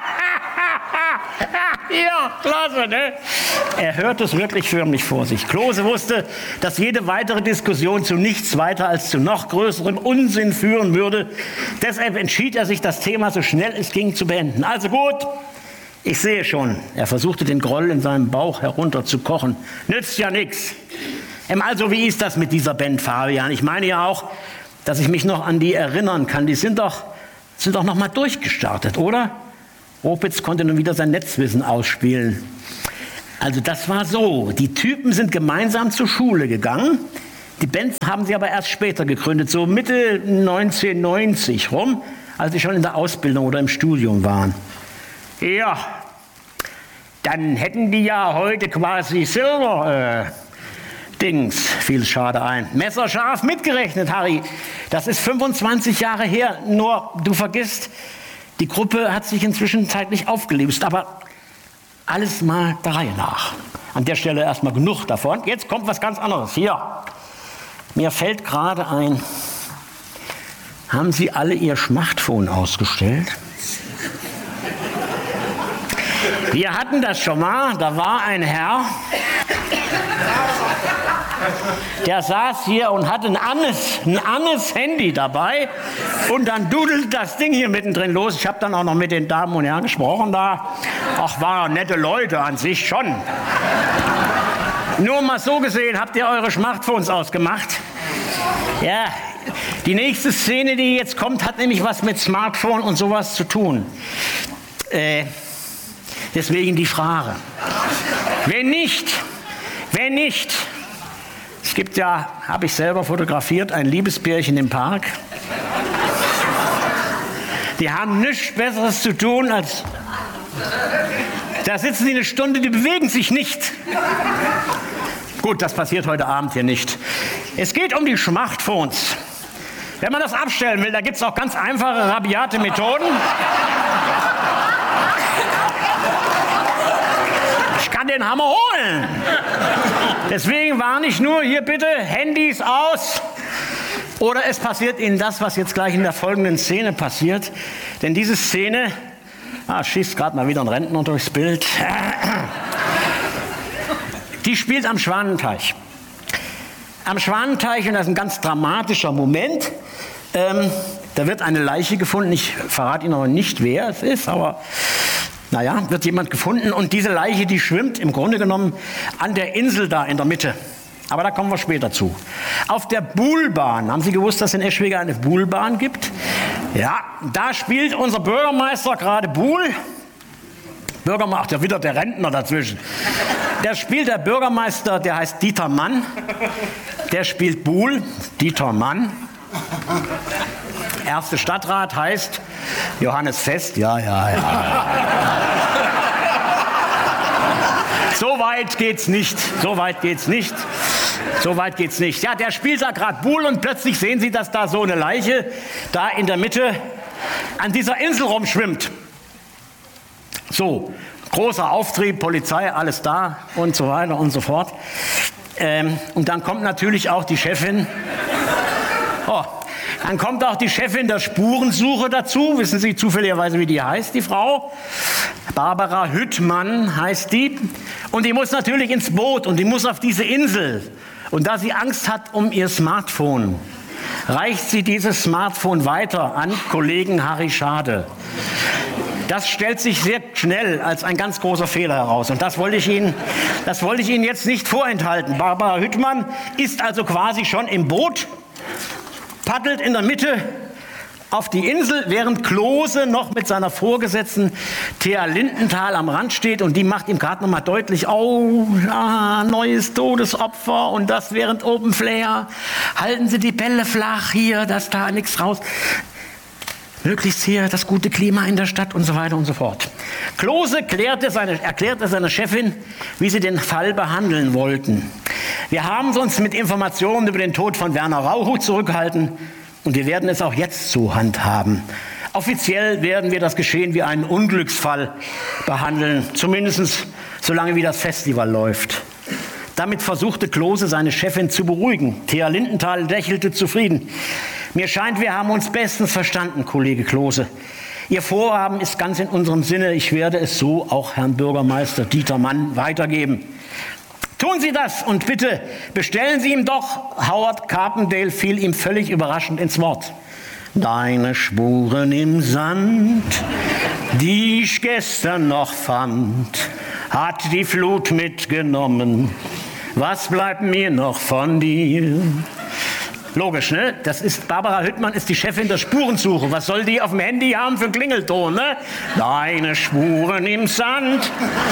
Ja, klasse, ne? Er hörte es wirklich förmlich vor sich. Klose wusste, dass jede weitere Diskussion zu nichts weiter als zu noch größerem Unsinn führen würde. Deshalb entschied er sich, das Thema so schnell es ging zu beenden. Also gut, ich sehe schon. Er versuchte den Groll in seinem Bauch herunterzukochen. Nützt ja nichts. Also wie ist das mit dieser Band, Fabian? Ich meine ja auch, dass ich mich noch an die erinnern kann. Die sind doch noch mal durchgestartet, oder? Opitz konnte nun wieder sein Netzwissen ausspielen. Also das war so, die Typen sind gemeinsam zur Schule gegangen. Die Band haben sie aber erst später gegründet, so Mitte 1990 rum, als sie schon in der Ausbildung oder im Studium waren. Ja, dann hätten die ja heute quasi Silber. Dings, fiel schade ein. Messerscharf mitgerechnet, Harry. Das ist 25 Jahre her. Nur, du vergisst, die Gruppe hat sich inzwischen zeitlich aufgelöst. Aber alles mal der Reihe nach. An der Stelle erstmal genug davon. Jetzt kommt was ganz anderes. Hier, mir fällt gerade ein, haben Sie alle Ihr Smartphone ausgestellt? Wir hatten das schon mal, da war ein Herr, der saß hier und hatte ein Annes Handy dabei und dann dudelt das Ding hier mittendrin los. Ich habe dann auch noch mit den Damen und Herren gesprochen da. Ach, waren nette Leute an sich schon. Nur mal so gesehen, habt ihr eure Smartphones ausgemacht? Ja, die nächste Szene, die jetzt kommt, hat nämlich was mit Smartphone und sowas zu tun. Deswegen die Frage. Wenn nicht, es gibt ja, habe ich selber fotografiert, ein Liebespärchen im Park. Die haben nichts Besseres zu tun, als da sitzen die eine Stunde, die bewegen sich nicht. Gut, das passiert heute Abend hier nicht. Es geht um die Smartphones. Wenn man das abstellen will, da gibt es auch ganz einfache, rabiate Methoden. Ich kann den Hammer holen. Deswegen warne ich nur, hier bitte, Handys aus. Oder es passiert Ihnen das, was jetzt gleich in der folgenden Szene passiert. Denn diese Szene, schießt gerade mal wieder ein Rentner durchs Bild. Die spielt am Schwanenteich. Am Schwanenteich, und das ist ein ganz dramatischer Moment, da wird eine Leiche gefunden. Ich verrate Ihnen aber nicht, wer es ist, aber naja, wird jemand gefunden. Und diese Leiche, die schwimmt im Grunde genommen an der Insel da in der Mitte. Aber da kommen wir später zu. Auf der Buhlbahn, haben Sie gewusst, dass es in Eschwege eine Buhlbahn gibt? Ja, da spielt unser Bürgermeister gerade Buhl. Bürgermeister, wieder der Rentner dazwischen. Der spielt der Bürgermeister, der heißt Dieter Mann. Der spielt Buhl, Dieter Mann. Erste Stadtrat heißt Johannes Fest. Ja. So weit geht's nicht. Ja, der spielt da gerade Buhl und plötzlich sehen Sie, dass da so eine Leiche da in der Mitte an dieser Insel rumschwimmt. So, großer Auftrieb, Polizei, alles da und so weiter und so fort. Und dann kommt natürlich auch die Chefin. Dann kommt auch die Chefin der Spurensuche dazu. Wissen Sie zufälligerweise, wie die heißt, die Frau? Barbara Hüttmann heißt die. Und die muss natürlich ins Boot und die muss auf diese Insel. Und da sie Angst hat um ihr Smartphone, reicht sie dieses Smartphone weiter an Kollegen Harry Schade. Das stellt sich sehr schnell als ein ganz großer Fehler heraus. Und das wollte ich Ihnen jetzt nicht vorenthalten. Barbara Hüttmann ist also quasi schon im Boot, paddelt in der Mitte auf die Insel, während Klose noch mit seiner Vorgesetzten Thea Lindenthal am Rand steht und die macht ihm gerade noch mal deutlich, neues Todesopfer und das während Open Flair. Halten Sie die Bälle flach hier, dass da nichts raus. Möglichst hier das gute Klima in der Stadt und so weiter und so fort. Klose erklärte seiner Chefin, wie sie den Fall behandeln wollten. Wir haben uns mit Informationen über den Tod von Werner Rauch zurückhalten und wir werden es auch jetzt so handhaben. Offiziell werden wir das Geschehen wie einen Unglücksfall behandeln, zumindest solange wie das Festival läuft. Damit versuchte Klose seine Chefin zu beruhigen. Thea Lindenthal lächelte zufrieden. Mir scheint, wir haben uns bestens verstanden, Kollege Klose. Ihr Vorhaben ist ganz in unserem Sinne. Ich werde es so auch Herrn Bürgermeister Dieter Mann weitergeben. Tun Sie das und bitte bestellen Sie ihm doch. Howard Carpendale fiel ihm völlig überraschend ins Wort. Deine Spuren im Sand, die ich gestern noch fand, hat die Flut mitgenommen. Was bleibt mir noch von dir? Logisch, ne? Barbara Hüttmann ist die Chefin der Spurensuche. Was soll die auf dem Handy haben für einen Klingelton, ne? Deine Spuren im Sand.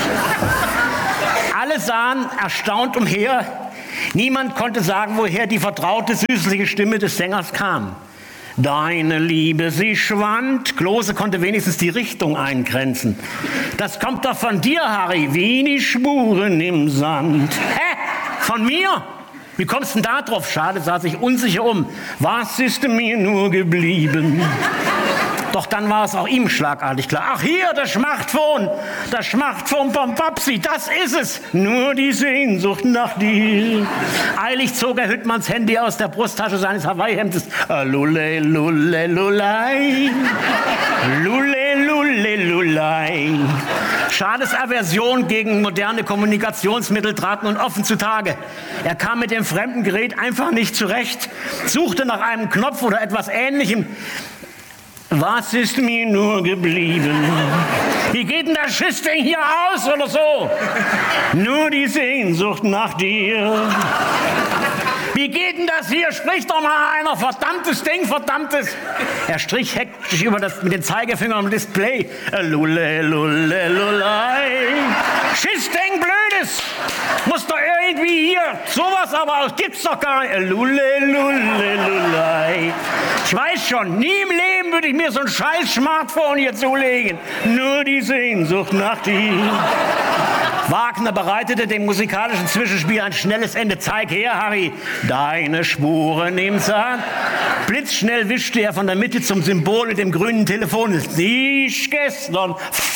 Alle sahen erstaunt umher. Niemand konnte sagen, woher die vertraute, süßliche Stimme des Sängers kam. Deine Liebe, sie schwand. Klose konnte wenigstens die Richtung eingrenzen. Das kommt doch von dir, Harry, wie die Spuren im Sand. Hä? Von mir? Wie kommst du denn da drauf? Schade, sah sich unsicher um. Was ist mir nur geblieben? Doch dann war es auch ihm schlagartig klar. Ach hier, das Smartphone vom Papsi, das ist es. Nur die Sehnsucht nach dir. Eilig zog er Hüttmanns Handy aus der Brusttasche seines Hawaii-Hemdes. Lulle, lulle, lullei. Lulle, lulle, lullei. Schades Aversion gegen moderne Kommunikationsmittel trat nun offen zutage. Er kam mit dem fremden Gerät einfach nicht zurecht, suchte nach einem Knopf oder etwas Ähnlichem. Was ist mir nur geblieben? Wie geht denn das Schissding hier aus oder so? Nur die Sehnsucht nach dir. Wie geht denn das hier? Sprich doch mal einer. Verdammtes Ding, verdammtes. Er strich hektisch mit den Zeigefinger am Display. Lulle, lulle, lullei. Schissding, blödes. Muss doch irgendwie hier. Sowas aber gibt's doch gar nicht. Lulle, lulle, lullei. Ich weiß schon, nie im Leben würde ich mir so ein scheiß Smartphone hier zulegen. Nur die Sehnsucht nach dir. Wagner bereitete dem musikalischen Zwischenspiel ein schnelles Ende. Zeig her, Harry, deine Spuren im Sand. Blitzschnell wischte er von der Mitte zum Symbol mit dem grünen Telefon. Nicht gestern.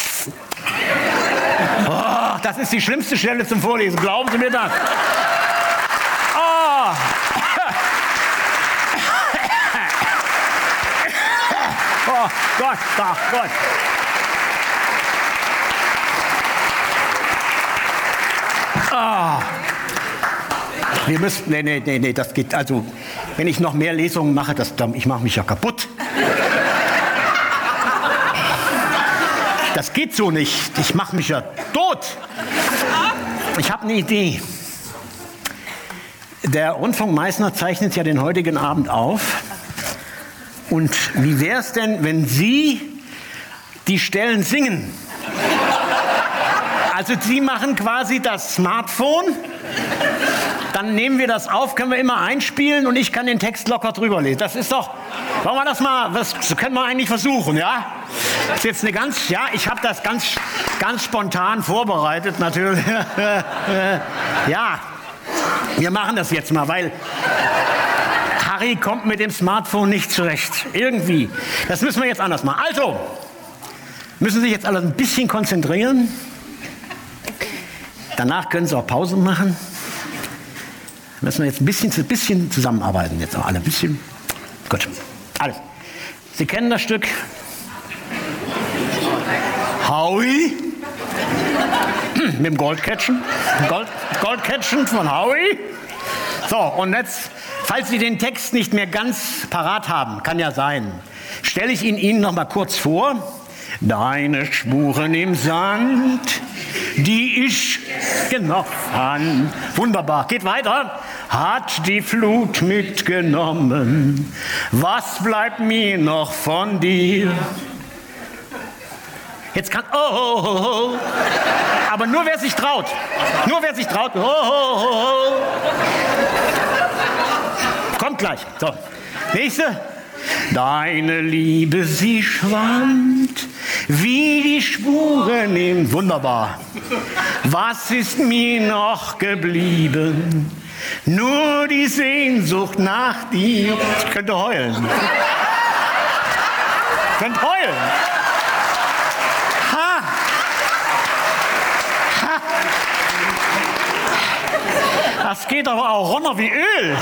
Oh, das ist die schlimmste Stelle zum Vorlesen. Glauben Sie mir das? Oh. Oh Gott, oh Gott. Oh. Wir müssen, nee, das geht, also, wenn ich noch mehr Lesungen mache, ich mache mich ja kaputt. Das geht so nicht, ich mache mich ja tot. Ich habe eine Idee. Der Rundfunk Meißner zeichnet ja den heutigen Abend auf. Und wie wäre es denn, wenn Sie die Stellen singen? Also Sie machen quasi das Smartphone, dann nehmen wir das auf, können wir immer einspielen und ich kann den Text locker drüber lesen. Das ist doch, wollen wir das mal, das können wir eigentlich versuchen, ja? Das ist jetzt eine ich habe das ganz spontan vorbereitet natürlich. Ja, wir machen das jetzt mal, weil Harry kommt mit dem Smartphone nicht zurecht. Irgendwie. Das müssen wir jetzt anders machen. Also, müssen Sie sich jetzt alle ein bisschen konzentrieren. Danach können Sie auch Pause machen. Müssen wir jetzt ein bisschen zusammenarbeiten. Jetzt auch alle ein bisschen. Gut. Alles. Sie kennen das Stück. Howie. Mit dem Goldkettchen. Goldkettchen von Howie. So, und jetzt, falls Sie den Text nicht mehr ganz parat haben, kann ja sein, stelle ich ihn Ihnen noch mal kurz vor. Deine Spuren im Sand, die ich genau fand. Wunderbar, geht weiter. Hat die Flut mitgenommen, was bleibt mir noch von dir? Jetzt kann, oh. Aber nur wer sich traut. Nur wer sich traut. Oh. Kommt gleich. So, nächste. Deine Liebe, sie schwand wie die Spuren im... Wunderbar. Was ist mir noch geblieben? Nur die Sehnsucht nach dir. Ich könnte heulen. Ich könnte heulen. Ha! Das geht aber auch runter wie Öl.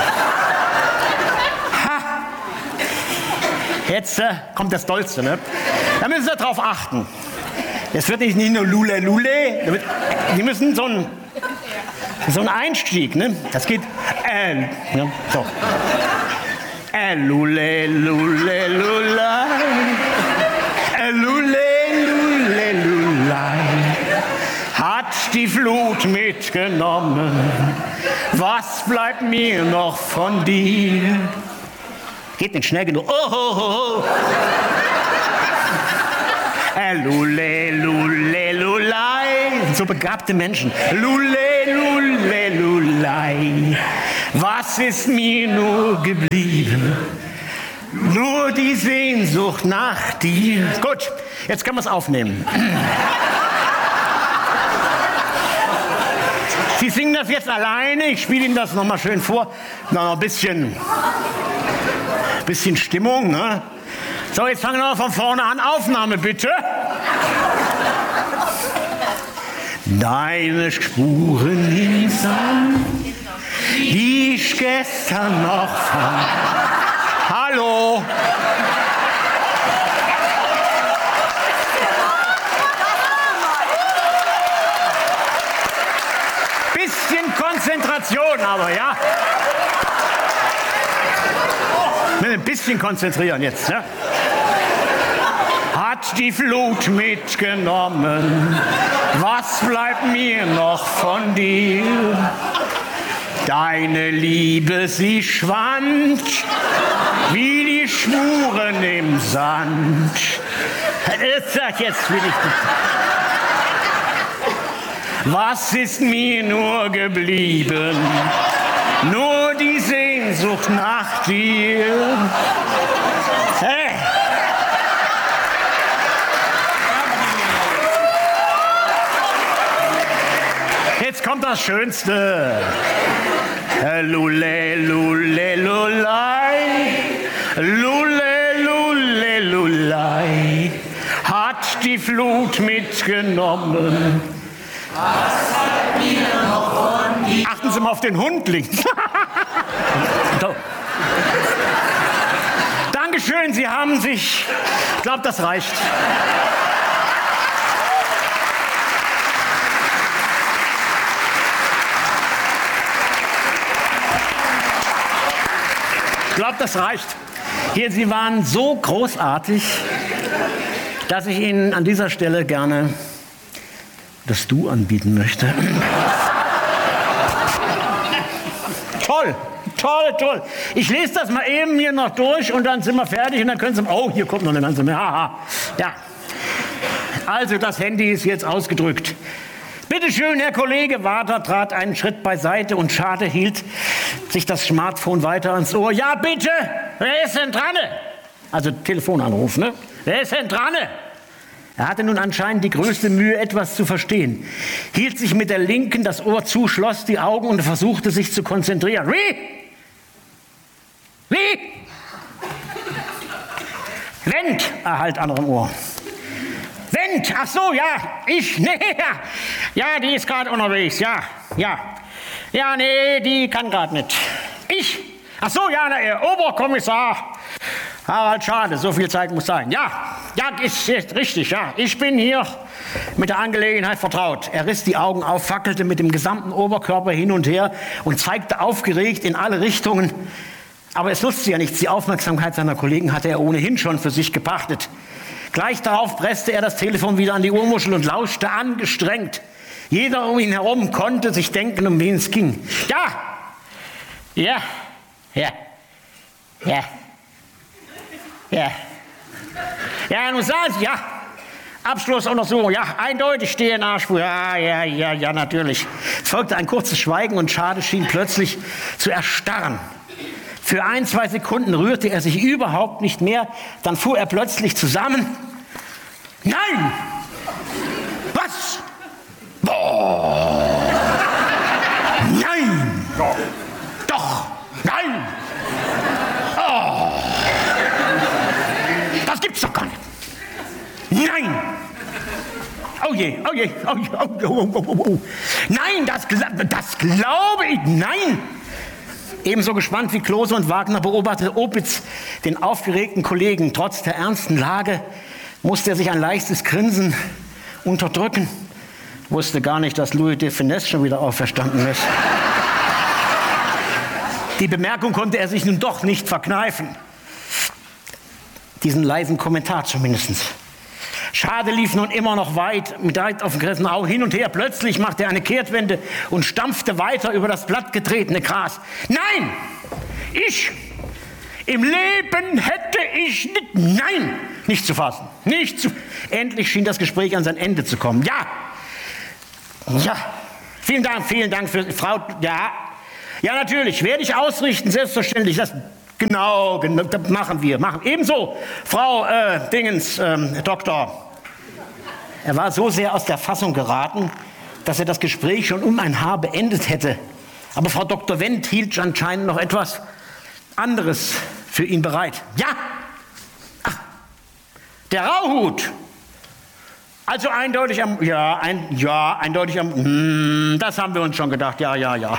Jetzt kommt das Dollste, ne? Da müssen Sie drauf achten. Es wird nicht nur Lule, Lule. Sie müssen so einen Einstieg, ne? Das geht ja, so. Lule, Lule, Lulei. Lule, Lule, Lulei. Hat die Flut mitgenommen. Was bleibt mir noch von dir? Geht nicht schnell genug. Oh. Lule, Lule, Lulei. So begabte Menschen. Lule, Lule, Lulei. Was ist mir nur geblieben? Nur die Sehnsucht nach dir. Gut, jetzt können wir es aufnehmen. Sie singen das jetzt alleine. Ich spiele Ihnen das nochmal schön vor. Noch ein bisschen Stimmung, ne? So, jetzt fangen wir von vorne an. Aufnahme bitte. Deine Spuren im Sand, die ich gestern noch fand. Hallo. Bisschen Konzentration aber, ja? Ein bisschen konzentrieren jetzt, ne? Hat die Flut mitgenommen, was bleibt mir noch von dir? Deine Liebe, sie schwand, wie die Spuren im Sand. Jetzt will ich nicht. Was ist mir nur geblieben? Nur die Sehnsucht nach dir. Hey. Jetzt kommt das Schönste. Lule, lule, lulei. Lule, lule, lulei. Hat die Flut mitgenommen. Was hat mir noch von dir? Achten Sie mal auf den Hund links. So. Dankeschön, Sie haben sich... Ich glaube, das reicht. Ich glaube, das reicht. Hier, Sie waren so großartig, dass ich Ihnen an dieser Stelle gerne das Du anbieten möchte. Toll, toll, toll. Ich lese das mal eben hier noch durch und dann sind wir fertig und dann können Sie... Oh, hier kommt noch eine ganze mehr. Haha. Ja. Also, das Handy ist jetzt ausgedrückt. Bitte schön, Herr Kollege Wader trat einen Schritt beiseite und Schade hielt sich das Smartphone weiter ans Ohr. Ja, bitte, wer ist denn dran? Also Telefonanruf, ne? Wer ist denn dran? Er hatte nun anscheinend die größte Mühe, etwas zu verstehen. Hielt sich mit der Linken das Ohr zu, schloss die Augen und versuchte sich zu konzentrieren. Wie? Wendt, halt anderem Ohr. Wendt, ach so, ja, ja, die ist gerade unterwegs, ja, nee, die kann gerade nicht. Ich, ach so, ja, Oberkommissar Harald Schade, so viel Zeit muss sein. Ja, ist richtig, ja, ich bin hier mit der Angelegenheit vertraut. Er riss die Augen auf, fackelte mit dem gesamten Oberkörper hin und her und zeigte aufgeregt in alle Richtungen. Aber es nutzte ja nichts, die Aufmerksamkeit seiner Kollegen hatte er ohnehin schon für sich gepachtet. Gleich darauf presste er das Telefon wieder an die Ohrmuschel und lauschte angestrengt. Jeder um ihn herum konnte sich denken, um wen es ging. Ja, nun sagen Sie, ja. Abschlussuntersuchung, ja, eindeutig DNA-Spur. Ja, natürlich. Es folgte ein kurzes Schweigen und Schade schien plötzlich zu erstarren. Für 1-2 Sekunden rührte er sich überhaupt nicht mehr. Dann fuhr er plötzlich zusammen. Nein! Was? Boah! Nein! Doch! Nein! Oh! Das gibt's doch gar nicht! Nein! Oh je! Nein, das glaube ich! Nein! Ebenso gespannt wie Klose und Wagner beobachtete Opitz den aufgeregten Kollegen. Trotz der ernsten Lage musste er sich ein leichtes Grinsen unterdrücken. Wusste gar nicht, dass Louis de Funès schon wieder auferstanden ist. Die Bemerkung konnte er sich nun doch nicht verkneifen. Diesen leisen Kommentar zumindest. Schade lief nun immer noch weit auf dem Gressenau hin und her. Plötzlich machte er eine Kehrtwende und stampfte weiter über das blattgetretene Gras. Nein! Im Leben hätte ich nicht zu fassen. Endlich schien das Gespräch an sein Ende zu kommen. Ja. Vielen Dank für Frau. Ja, natürlich, werde ich ausrichten, selbstverständlich. Das Genau, das machen wir. Ebenso, Frau Doktor. Er war so sehr aus der Fassung geraten, dass er das Gespräch schon um ein Haar beendet hätte. Aber Frau Dr. Wendt hielt anscheinend noch etwas anderes für ihn bereit. Ja, ach, der Rauhut. Also eindeutig eindeutig das haben wir uns schon gedacht, ja. Ja,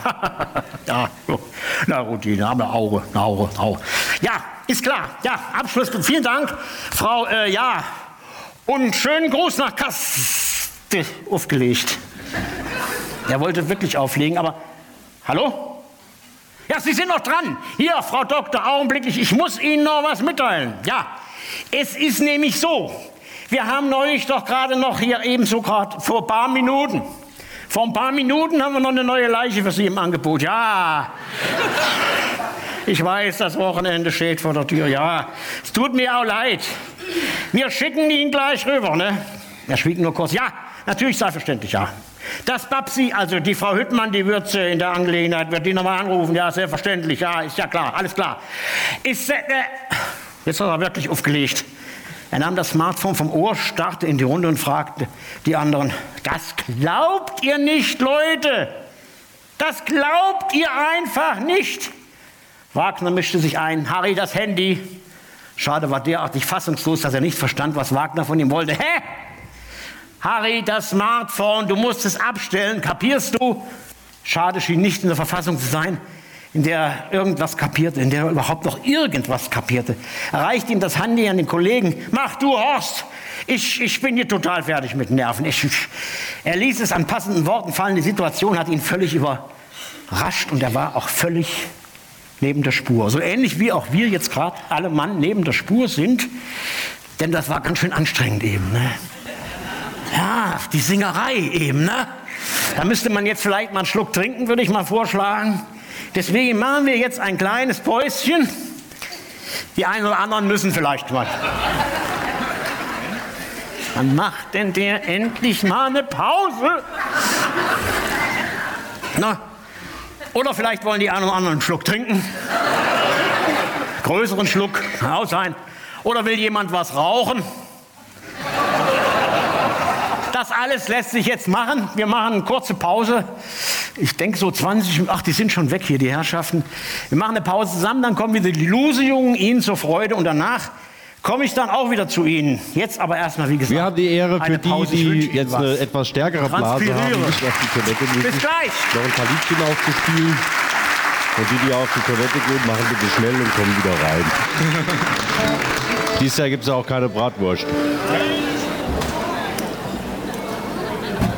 na gut, die haben Auge. Ja, ist klar. Ja, Abschluss, vielen Dank, Frau, und schönen Gruß nach Kaste aufgelegt. Er wollte wirklich auflegen, aber, hallo? Ja, Sie sind noch dran. Hier, Frau Doktor, augenblicklich, ich muss Ihnen noch was mitteilen. Ja, es ist nämlich so, wir haben neulich doch gerade noch hier ebenso gerade vor ein paar Minuten haben wir noch eine neue Leiche für Sie im Angebot. Ja, ich weiß, das Wochenende steht vor der Tür. Ja, es tut mir auch leid. Wir schicken ihn gleich rüber, ne? Er schwieg nur kurz. Ja, natürlich, selbstverständlich, ja. Das Babsi, also die Frau Hüttmann, die wird in der Angelegenheit, wird die nochmal anrufen. Ja, selbstverständlich, ja, ist ja klar, alles klar. Jetzt hat er wirklich aufgelegt. Er nahm das Smartphone vom Ohr, starrte in die Runde und fragte die anderen, das glaubt ihr nicht, Leute? Das glaubt ihr einfach nicht. Wagner mischte sich ein. Harry, das Handy. Schade war derartig fassungslos, dass er nicht verstand, was Wagner von ihm wollte. Hä? Harry, das Smartphone, du musst es abstellen, kapierst du? Schade schien nicht in der Verfassung zu sein, in der er irgendwas kapierte, in der er überhaupt noch irgendwas kapierte. Er reichte ihm das Handy an den Kollegen. Mach du, Horst! Ich bin hier total fertig mit Nerven. Er ließ es an passenden Worten fallen. Die Situation hat ihn völlig überrascht und er war auch völlig neben der Spur. So ähnlich wie auch wir jetzt gerade alle Mann neben der Spur sind. Denn das war ganz schön anstrengend eben. Ne? Ja, die Singerei eben. Ne? Da müsste man jetzt vielleicht mal einen Schluck trinken, würde ich mal vorschlagen. Deswegen machen wir jetzt ein kleines Päuschen. Die einen oder anderen müssen vielleicht mal. Wann macht denn der endlich mal eine Pause? Na, oder vielleicht wollen die einen oder anderen einen Schluck trinken. Größeren Schluck, kann auch sein. Oder will jemand was rauchen? Das alles lässt sich jetzt machen. Wir machen eine kurze Pause. Ich denke so 20, ach, die sind schon weg hier, die Herrschaften. Wir machen eine Pause zusammen, dann kommen wieder die Lose-Jungen, Ihnen zur Freude und danach komme ich dann auch wieder zu Ihnen. Jetzt aber erstmal, wie gesagt, wir haben die Ehre für Pause. die jetzt eine etwas stärkere Blase haben, nicht auf die Toilette müssen. Bis gleich. Noch ein paar Liedchen aufzuspielen. Und die auf die Toilette gehen, machen bitte schnell und kommen wieder rein. Dieses Jahr gibt es auch keine Bratwurst.